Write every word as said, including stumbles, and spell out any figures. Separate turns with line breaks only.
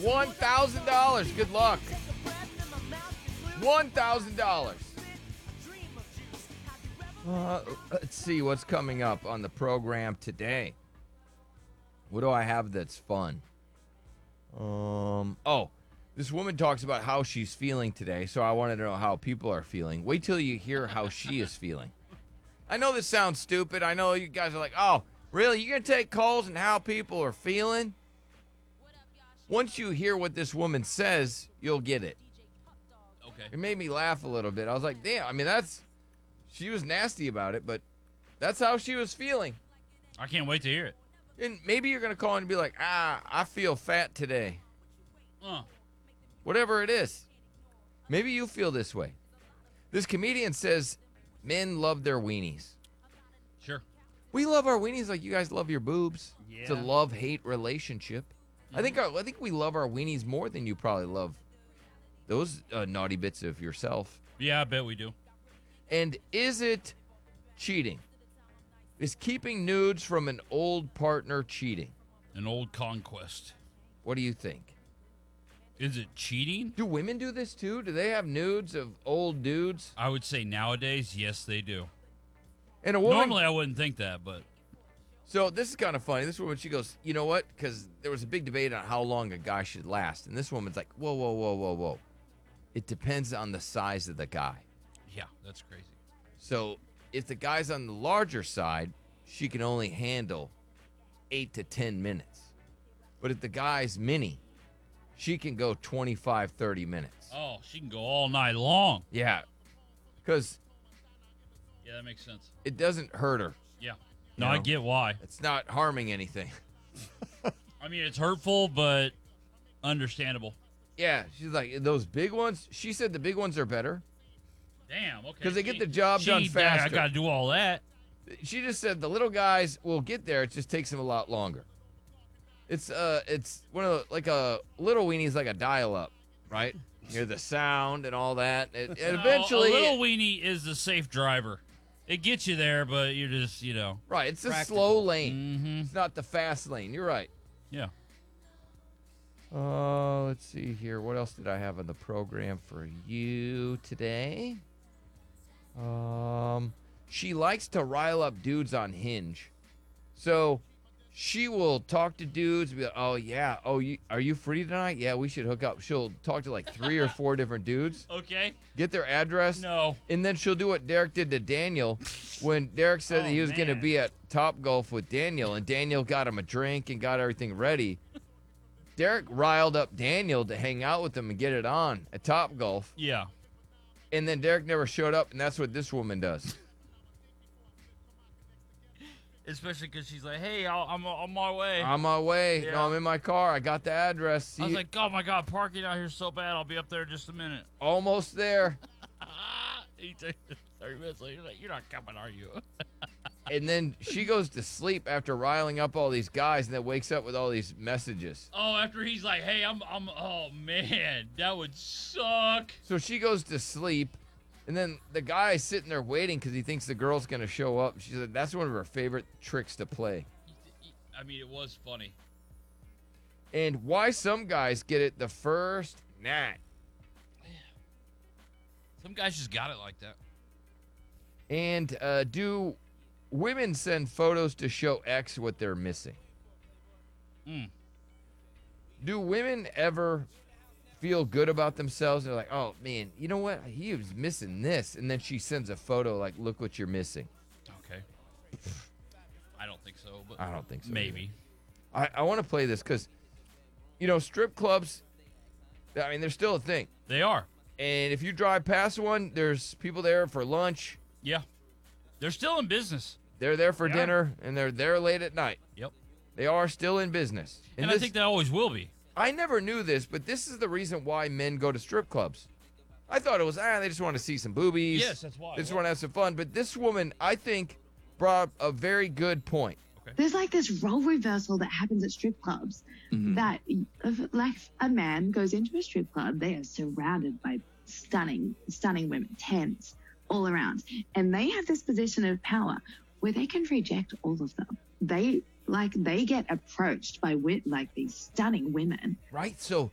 one thousand dollars. Good luck. one thousand dollars. Uh, let's see what's coming up on the program today. What do I have that's fun? Um. Oh, this woman talks about how she's feeling today, so I wanted to know how people are feeling. Wait till you hear how she is feeling. I know this sounds stupid. I know you guys are like, oh, really? You're going to take calls and how people are feeling? Once you hear what this woman says, you'll get it.
Okay.
It made me laugh a little bit. I was like, damn, I mean, that's, she was nasty about it, but that's how she was feeling.
I can't wait to hear it.
And maybe you're going to call and be like, ah, I feel fat today.
Uh.
Whatever it is. Maybe you feel this way. This comedian says men love their weenies.
Sure.
We love our weenies like you guys love your boobs.
Yeah.
It's a love-hate relationship. Mm-hmm. I think our, I think we love our weenies more than you probably love those uh, naughty bits of yourself.
Yeah, I bet we do.
And is it cheating? Is keeping nudes from an old partner cheating?
An old conquest.
What do you think?
Is it cheating?
Do women do this too? Do they have nudes of old dudes?
I would say nowadays, yes, they do.
And a woman,
normally I wouldn't think that, but.
So this is kind of funny. This woman, she goes, you know what? Because there was a big debate on how long a guy should last. And this woman's like, whoa, whoa, whoa, whoa, whoa. It depends on the size of the guy.
Yeah, that's crazy.
So if the guy's on the larger side, she can only handle eight to ten minutes. But if the guy's mini, she can go twenty-five, thirty minutes.
Oh, she can go all night long.
Yeah. Because
Yeah, that makes sense.
it doesn't hurt her.
Yeah. No,
You
I
know?
get why.
It's not harming anything.
I mean, it's hurtful, but understandable.
Yeah, she's like, those big ones, she said the big ones are better.
Damn, okay.
Because they
She-
get the job
she-
done
I
faster.
got to do all that.
She just said the little guys will get there. It just takes them a lot longer. It's uh, it's one of the, like a little weenie's like a dial-up, right? You hear the sound and all that. It, and
No,
eventually,
a little weenie is the safe driver. It gets you there, but you're just, you know.
right? It's a
practical.
slow lane.
Mm-hmm.
It's not the fast lane. You're right.
Yeah.
Uh, let's see here. What else did I have on the program for you today? Um, she likes to rile up dudes on Hinge. So she will talk to dudes, be like, oh, yeah. Oh, you, are you free tonight? Yeah, we should hook up. She'll talk to like three or four different dudes,
Okay.
get their address,
No.
and then she'll do what Derek did to Daniel when Derek said
Oh,
that he was going to
man.
be at Top Golf with Daniel, and Daniel got him a drink and got everything ready. Derek riled up Daniel to hang out with him and get it on at Top Golf,
Yeah.
and then Derek never showed up, and that's what this woman does.
Especially because she's like, hey, I'll, I'm on my way.
On my way.
Yeah.
No, I'm in my car. I got the address. See
I was
you-
like, oh my God, parking out here is so bad. I'll be up there in just a minute.
almost there.
He takes thirty minutes later. You're like, you're not coming, are you?
And then she goes to sleep after riling up all these guys, and then wakes up with all these messages.
Oh, after he's like, hey, I'm, I'm, oh man, that would suck.
So she goes to sleep, and then the guy's sitting there waiting because he thinks the girl's going to show up. She said that's one of her favorite tricks to play.
I mean, it was funny.
And why some guys get it the first night.
Some guys just got it like that.
And uh, do women send photos to show X what they're missing?
Mm.
Do women ever feel good about themselves? They're like, oh, man, you know what? He was missing this. And then she sends a photo like, look what you're missing.
Okay. I don't think so, but
I don't think so.
maybe.
I, I want to play this because, you know, strip clubs, I mean, they're still a thing.
They are.
And if you drive past one, there's people there for lunch.
Yeah. They're still in business.
They're there for
Yeah.
dinner, and they're there late at night.
Yep.
They are still in business.
And,
this,
I think they always will be.
I never knew this, but this is the reason why men go to strip clubs. I thought it was, ah, they just want to see some boobies.
Yes, that's why.
They just want to have some fun. But this woman, I think, brought a very good point.
There's like this role reversal that happens at strip clubs
Mhm.
that if, like a man goes into a strip club, they are surrounded by stunning, stunning women, tens all around. And they have this position of power where they can reject all of them. They like they get approached by wit like these stunning women.
Right? So